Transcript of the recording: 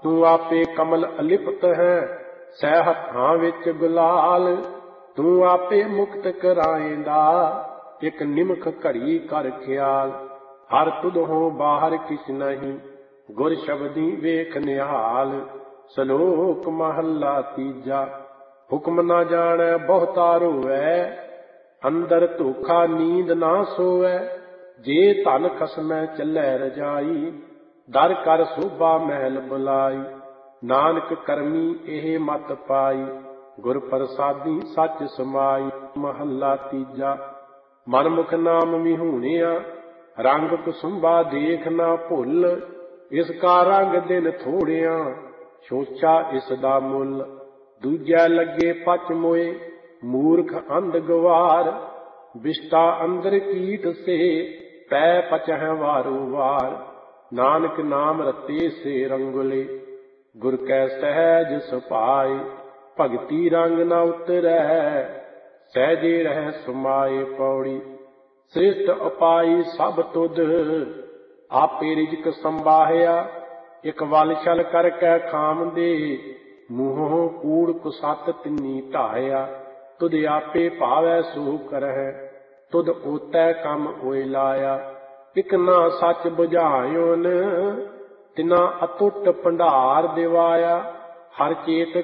ਤੂੰ ਆਪੇ ਕਮਲ ਅਲਿਪਤ ਹੈ, ਸਹਿ ਹੱਥਾਂ ਵਿੱਚ ਗੁਲਾਲ। ਤੂੰ ਆਪੇ ਮੁਕਤ ਕਰਾਏਂਦਾ, ਇੱਕ ਨਿਮਖ ਘੜੀ ਕਰ ਖਿਆਲ। ਹਰ ਤੁਧੋਂ ਬਾਹਰ ਕਿਛ ਨਹੀਂ, ਗੁਰ ਸ਼ਬਦੀ ਵੇਖ ਨਿਹਾਲ। ਸ਼ਲੋਕ ਮਹੱਲਾ ਤੀਜਾ। ਹੁਕਮ ਨਾ ਜਾਣੈ ਬਹੁਤਾ ਰੋਵੈ, ਅੰਦਰ ਧੋਖਾ ਨੀਂਦ ਨਾ ਸੋਵੈ। ਜੇ ਧਨ ਖਸਮੈ ਚੱਲੈ ਰਜਾਈ, ਦਰ ਕਰ ਸੋਭਾ ਮਹਿਲ ਬੁਲਾਈ। ਨਾਨਕ ਕਰਮੀ ਇਹ ਮਤ ਪਾਈ, ਗੁਰ ਪ੍ਰਸਾਦੀ ਸੱਚ ਸਮਾਈ। ਮਹੱਲਾ ਤੀਜਾ। ਮਨਮੁਖ ਨਾਮ ਵਿਹੂਣਿਆ, ਰੰਗ ਕੁਸੁੰਬਾ ਦੇਖ ਨਾ ਭੁੱਲ। ਇਸ ਕਾ ਰੰਗ ਦਿਨ ਥੋੜਿਆ, ਸੋਚਾ ਇਸ ਦਾ ਮੁੱਲ। ਦੂਜੈ ਲੱਗੇ ਪਚ ਮੋਏ, ਮੂਰਖ ਅੰਧ ਗਵਾਰ। ਬਿਸ਼ਟਾ ਅੰਦਰ ਕੀਟ ਸੇ, ਪੈ ਪਚਹਿ ਵਾਰੋ ਵਾਰ। ਨਾਨਕ ਨਾਮ ਰਤੇ ਸੇ ਰੰਗੁਲੇ, ਗੁਰ ਕੈ ਸਹਿਜ ਸੁਭਾਏ। ਭਗਤੀ ਰੰਗ ਨ ਉਤਰੈ, ਸਹਿਜੇ ਰਹਿ ਸਮਾਏ। ਪੌੜੀ। ਸ੍ਰਿਸ਼ਟ ਉਪਾਈ ਸਭ ਤੁਧ, ਆਪੇ ਰਿਜਕ ਸੰਬਾਹਿਆ। ਇਕ ਵਲ ਛਲ ਕਰ ਕੈ ਖਾਵੰਦੇ, ਮੂੰਹੋਂ ਕੂੜ ਕੁਸੱਤ ਤਿੰਨੀ ਢਾਹਿਆ। ਤੁਧ ਆਪੇ ਭਾਵੈ ਸੋ ਕਰਹਿ, ਤੁਧ ਓਤੈ ਕੰਮ ਹੋਇ ਲਾਇਆ। ਇਕ ਨਾ ਸੱਚ ਬੁਝਾਇਓਨ, ਤਿਨਾ ਅਤੁੱਟ ਭੰਡਾਰ ਦਿਵਾਇਆ। ਹਰ ਚੇਤ